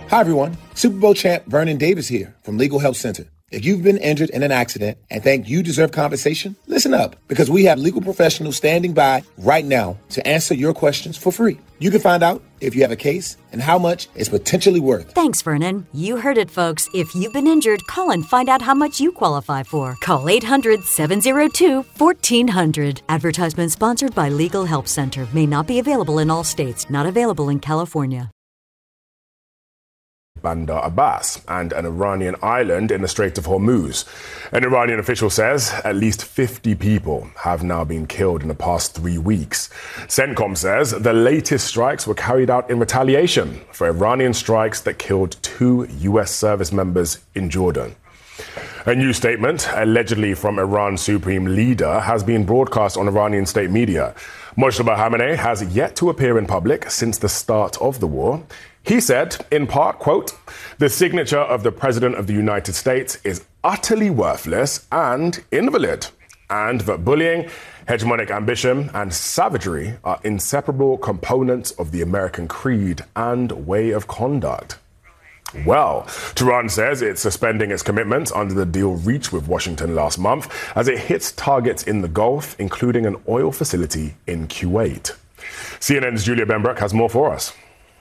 Hi, everyone. Super Bowl champ Vernon Davis here from Legal Help Center. If you've been injured in an accident and think you deserve compensation, listen up, because we have legal professionals standing by right now to answer your questions for free. You can find out if you have a case and how much it's potentially worth. Thanks, Vernon. You heard it, folks. If you've been injured, call and find out how much you qualify for. Call 800-702-1400. Advertisement sponsored by Legal Help Center. May not be available in all states. Not available in California. Bandar Abbas and an Iranian island in the Strait of Hormuz. An Iranian official says at least 50 people have now been killed in the past 3 weeks. CENTCOM says the latest strikes were carried out in retaliation for Iranian strikes that killed 2 U.S. service members in Jordan. A new statement, allegedly from Iran's supreme leader, has been broadcast on Iranian state media. Mojtaba Khamenei has yet to appear in public since the start of the war. He said, in part, quote, "The signature of the President of the United States is utterly worthless and invalid, and that bullying, hegemonic ambition, and savagery are inseparable components of the American creed and way of conduct." Well, Tehran says it's suspending its commitments under the deal reached with Washington last month as it hits targets in the Gulf, including an oil facility in Kuwait. CNN's Julia Benbrook has more for us.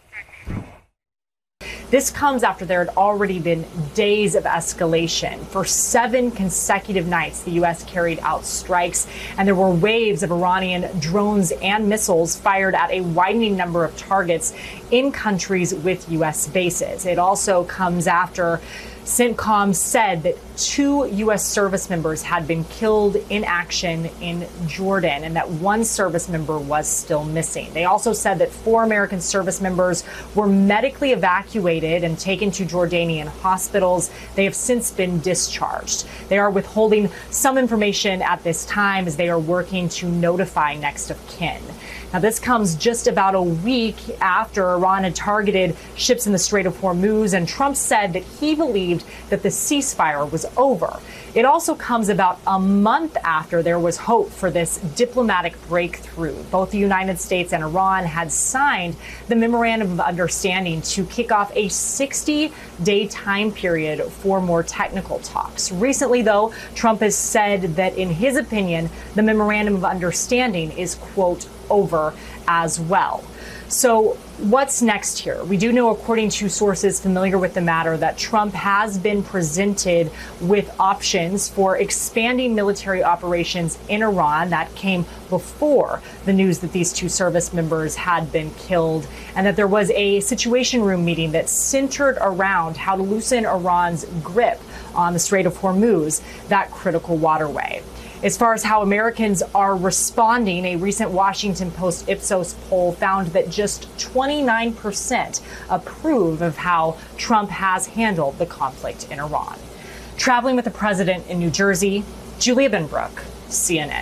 This comes after there had already been days of escalation. For 7 consecutive nights, the U.S. carried out strikes, and there were waves of Iranian drones and missiles fired at a widening number of targets in countries with U.S. bases. It also comes after CENTCOM said that 2 U.S. service members had been killed in action in Jordan and that 1 service member was still missing. They also said that 4 American service members were medically evacuated and taken to Jordanian hospitals. They have since been discharged. They are withholding some information at this time as they are working to notify next of kin. Now, this comes just about a week after Iran had targeted ships in the Strait of Hormuz, and Trump said that he believed that the ceasefire was over. It also comes about a month after there was hope for this diplomatic breakthrough. Both the United States and Iran had signed the Memorandum of Understanding to kick off a 60-day time period for more technical talks. Recently, though, Trump has said that, in his opinion, the Memorandum of Understanding is, quote, over as well. So what's next here? We do know, according to sources familiar with the matter, that Trump has been presented with options for expanding military operations in Iran. That came before the news that these 2 service members had been killed, and that there was a Situation Room meeting that centered around how to loosen Iran's grip on the Strait of Hormuz, that critical waterway. As far as how Americans are responding, a recent Washington Post Ipsos poll found that just 29% approve of how Trump has handled the conflict in Iran. Traveling with the president in New Jersey, Julia Benbrook, CNN.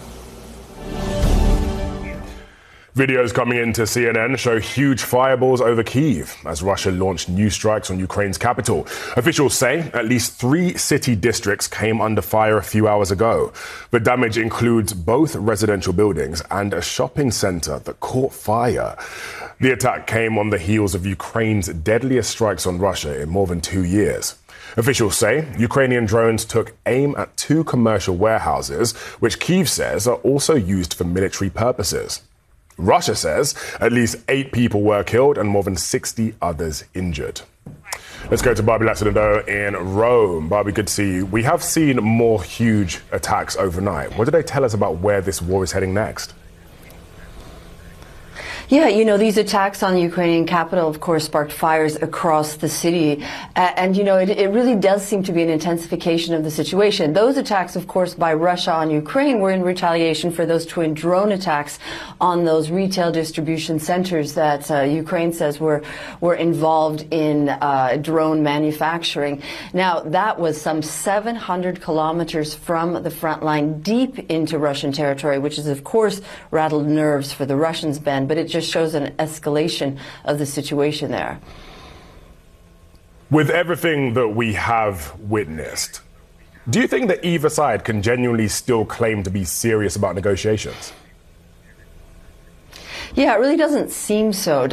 Videos coming into CNN show huge fireballs over Kyiv as Russia launched new strikes on Ukraine's capital. Officials say at least 3 city districts came under fire a few hours ago. The damage includes both residential buildings and a shopping center that caught fire. The attack came on the heels of Ukraine's deadliest strikes on Russia in more than 2 years. Officials say Ukrainian drones took aim at 2 commercial warehouses, which Kyiv says are also used for military purposes. Russia says at least 8 people were killed and more than 60 others injured. Let's go to Barbie Lassonado in Rome. Barbie, good to see you. We have seen more huge attacks overnight. What do they tell us about where this war is heading next? Yeah, you know, these attacks on the Ukrainian capital, of course, sparked fires across the city. And, you know, it really does seem to be an intensification of the situation. Those attacks, of course, by Russia on Ukraine were in retaliation for those twin drone attacks on those retail distribution centers that Ukraine says were involved in drone manufacturing. Now, that was some 700 kilometers from the front line, deep into Russian territory, which is, of course, rattled nerves for the Russians, Ben, but it just shows an escalation of the situation there. With everything that we have witnessed, do you think that either side can genuinely still claim to be serious about negotiations? Yeah, it really doesn't seem so.